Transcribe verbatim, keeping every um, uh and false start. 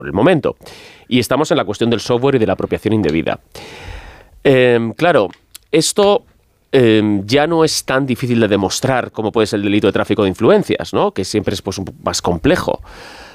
por el momento. Y estamos en la cuestión del software y de la apropiación indebida. Eh, claro, esto eh, ya no es tan difícil de demostrar como puede ser el delito de tráfico de influencias, ¿no? Que siempre es pues, un poco más complejo.